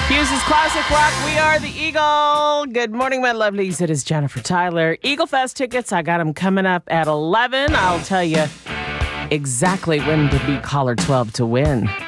Hughes' Classic Rock. We are the Eagle. Good morning, my lovelies. It is Jennifer Tyler. Eagle Fest tickets, I got them coming up at 11. I'll tell you exactly when to be caller 12 to win.